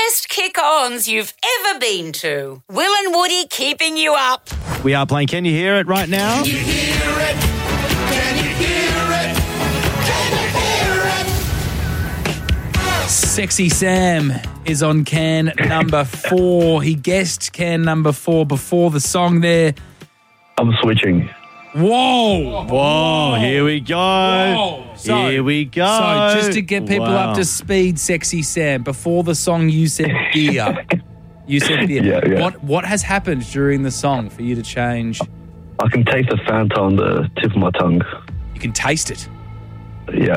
best kick-ons you've ever been to. Will and Woody keeping you up. We are playing Can You Hear It right now. Can you hear it? Can you hear it? Can you hear it? Sexy Sam is on can number 4. He guessed can number 4 before the song there. I'm switching. Whoa! Whoa, here we go. Whoa. So- Here we go. So just to get people Wow. up to speed, Sexy Sam, before the song you said beer. You said beer. Yeah. What has happened during the song for you to change? I can taste the Fanta on the tip of my tongue. You can taste it. Yeah.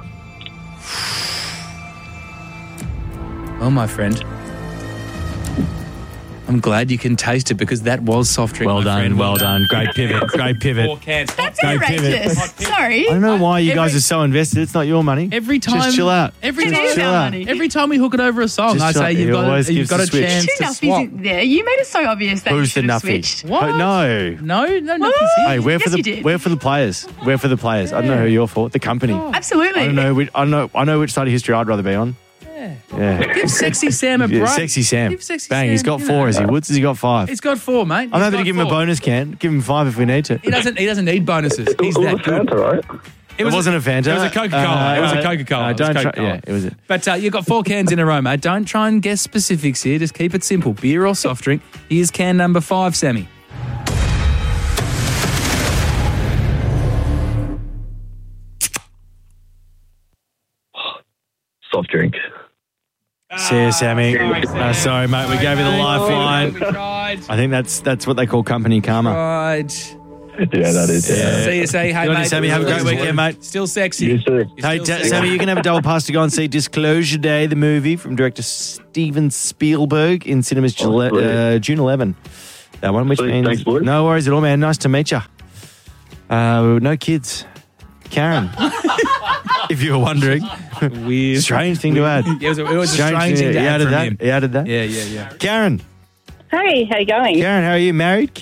Oh, my friend. I'm glad you can taste it because that was soft drink. Well my done, friend. well done. Great pivot, great pivot. 4 cans. That's Go outrageous. Sorry. I don't know why you guys Every- are so invested. It's not your money. Every time, Just chill out. Every It time, is chill our out. money. every time we hook it over a song, Just I chill- say he always you've gives got the a switch. chance Two to nuffies swap. in there. You made it so obvious that you Who's the should have nuffy? switched. What? Oh, no. No, What? Hey, we're for Yes, you the did. we're for the players. We're for the players. I don't know who you're for. The company. Absolutely. I don't know. I know which side of history I'd rather be on. Yeah. Give Sexy Sam a break. Yeah, Sexy Sam. Give Sexy Bang, Sam, he's got you 4, know. has he? Woods, has he got 5? He's got 4, mate. I'm happy to give him a bonus can. Give him 5 if we need to. He doesn't need bonuses. He's It was that a good. Fanta, right? It wasn't a Fanta. It was a Coca-Cola. It was a Coca-Cola. It was Don't try. Coca-Cola. Yeah, it was it. But you've got 4 cans in a row, mate. Don't try and guess specifics here. Just keep it simple. Beer or soft drink. Here's can number 5, Sammy. Soft drink. See you, Sammy. Sorry, mate. We gave you the We lifeline. tried. I think that's what they call company karma. Tried. Yeah, that is. Yeah. See you, say, hey, Good on you, mate. Sammy. Have a great weekend, mate. Still sexy. You too. You're Hey, still sexy. Sammy, you can have a double pass to go and see Disclosure Day, the movie from director Steven Spielberg in cinemas sweet. June 11. That one, which Sweet. means Thanks, boys. no worries at all, man. Nice to meet you. No kids. Karen, if you were wondering. Weird. Strange thing to add. It was a strange thing to He add added from that. him. He added that. Yeah. Karen. Hey, how you going? Karen, how are you? Married?